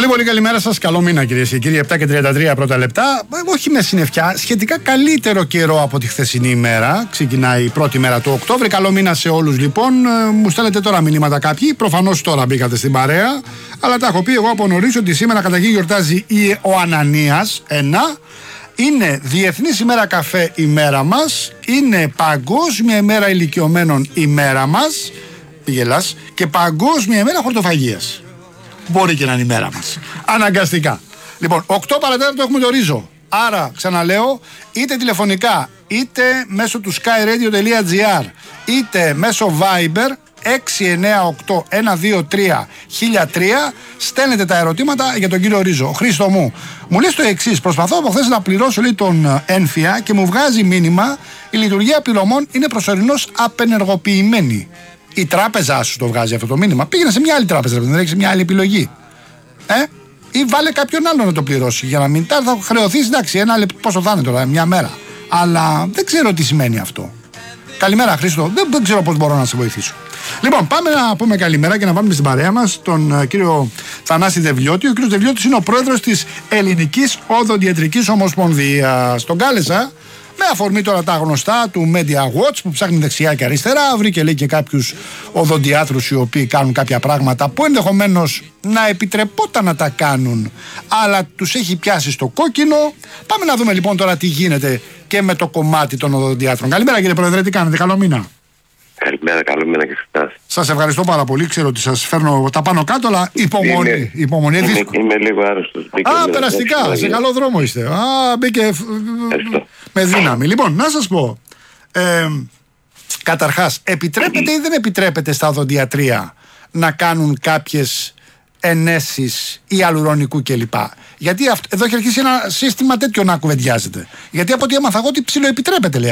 Πολύ πολύ καλημέρα σας. Καλό μήνα κυρίες και κύριοι. 7 και 33 πρώτα λεπτά. Όχι με συννεφιά. Σχετικά καλύτερο καιρό από τη χθεσινή ημέρα. Ξεκινάει η πρώτη μέρα του Οκτώβρη. Καλό μήνα σε όλους λοιπόν. Μου στέλνετε τώρα μηνύματα κάποιοι. Προφανώς τώρα μπήκατε στην παρέα. Αλλά τα έχω πει εγώ από νωρίς ότι σήμερα καταρχήν γιορτάζει ο Ανανίας. Είναι Διεθνής ημέρα καφέ ημέρα μας. Είναι Παγκόσμια ημέρα ηλικιωμένων ημέρα μας. Πηγελάς. Και Παγκόσμια ημέρα χορτοφαγίας. Μπορεί και να είναι η μέρα μας. Αναγκαστικά. Λοιπόν, 8 παρατέταρτο έχουμε το ρίζο. Άρα, ξαναλέω, είτε τηλεφωνικά, είτε μέσω του skyradio.gr, είτε μέσω Viber 698-123-1003, στέλνετε τα ερωτήματα για τον κύριο Ρίζο. Χρήστο μου λες το εξής. Προσπαθώ από χθες να πληρώσω τον ένφια και μου βγάζει μήνυμα η λειτουργία πληρωμών είναι προσωρινώς απενεργοποιημένη. Η τράπεζά σου το βγάζει αυτό το μήνυμα. Πήγαινε σε μια άλλη τράπεζα, δεν έχεις μια άλλη επιλογή. Ή βάλε κάποιον άλλο να το πληρώσει. Για να μην θα χρεωθείς, εντάξει, ένα λεπτό, πόσο θα είναι τώρα, μια μέρα. Αλλά δεν ξέρω τι σημαίνει αυτό. Καλημέρα, Χρήστο. Δεν ξέρω πώς μπορώ να σε βοηθήσω. Λοιπόν, πάμε να πούμε καλημέρα και να πάμε στην παρέα μας τον κύριο Θανάση Δευλιώτη. Ο κύριος Δευλιώτης είναι ο πρόεδρος της Ελληνικής Οδοντιατρικής Ομοσπονδίας. Τον κάλεσα. Με αφορμή τώρα τα γνωστά του Media Watch που ψάχνει δεξιά και αριστερά, βρήκε λέει και κάποιους οδοντιάτρους οι οποίοι κάνουν κάποια πράγματα που ενδεχομένως να επιτρεπόταν να τα κάνουν, αλλά τους έχει πιάσει στο κόκκινο. Πάμε να δούμε λοιπόν τώρα τι γίνεται και με το κομμάτι των οδοντιάτρων. Καλημέρα κύριε Πρόεδρε, τι κάνετε, καλό μήνα. Καλημέρα, καλό μήνα και σε εσάς. Σας ευχαριστώ πάρα πολύ. Ξέρω ότι σας φέρνω τα πάνω κάτω, αλλά υπομονή. Είμαι λίγο άρρωστος. Περαστικά, σε καλό δρόμο είστε. Μπήκε με δύναμη. Λοιπόν, να σας πω. Καταρχάς, επιτρέπεται ή δεν επιτρέπεται στα οδοντιατρία να κάνουν κάποιες ενέσεις ιαλουρονικού κλπ? Γιατί εδώ έχει αρχίσει ένα σύστημα τέτοιο να κουβεντιάζεται. Γιατί από ό,τι έμαθα εγώ ότι ψιλοεπιτρέπεται, λέει.